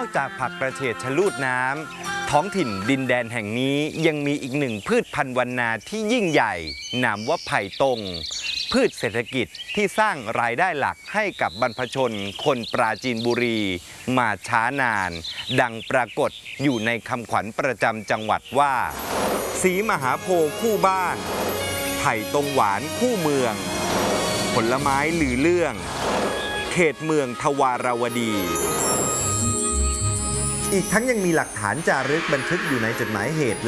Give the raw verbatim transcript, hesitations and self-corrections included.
อกจากผักกระเฉดชะลูดน้ำท้องถิ่นดินแดนแห่งนี้ยังมีอีกหนึ่งพืชพันธุ์วรรณนาที่ยิ่งใหญ่นามว่าไผ่ตงพืชเศรษฐกิจที่สร้างรายได้หลักให้กับบรรพชนคนปราจีนบุรีมาช้านาน ดังปรากฏอยู่ในคำขวัญประจำจังหวัดว่าศรีมหาโพธิ์คู่บ้านไผ่ตงหวานคู่เมืองผลไม้ลือเรื่องเขตเมืองทวารวดีอีกทั้งยังมีหลักฐานจารึกบันทึกอยู่ในจดหมายเหตุ